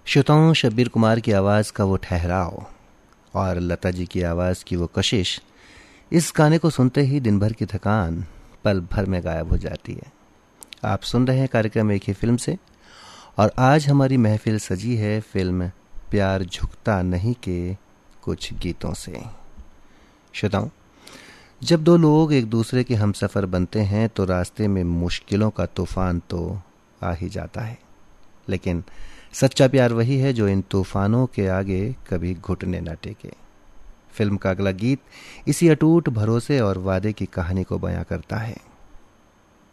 श्रोताओं, शब्बीर कुमार की आवाज़ का वो ठहराव और लता जी की आवाज़ की वो कशिश, इस गाने को सुनते ही दिन भर की थकान पल भर में गायब हो जाती है। आप सुन रहे हैं कार्यक्रम एक ही फिल्म से, और आज हमारी महफिल सजी है फिल्म प्यार झुकता नहीं के कुछ गीतों से। श्रोताओं, जब दो लोग एक दूसरे के हमसफ़र बनते हैं तो रास्ते में मुश्किलों का तूफान तो आ ही जाता है, लेकिन सच्चा प्यार वही है जो इन तूफानों के आगे कभी घुटने न टेके। फिल्म का अगला गीत इसी अटूट भरोसे और वादे की कहानी को बयां करता है।